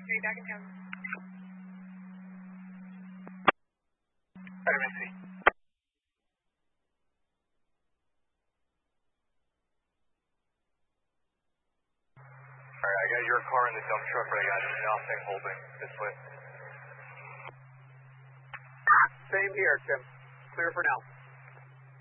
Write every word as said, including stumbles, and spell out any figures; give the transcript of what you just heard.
three, back in town. Alright, M C. Alright, I got your car in the dump truck, but I got nothing holding this way. Same here, Tim. Clear for now.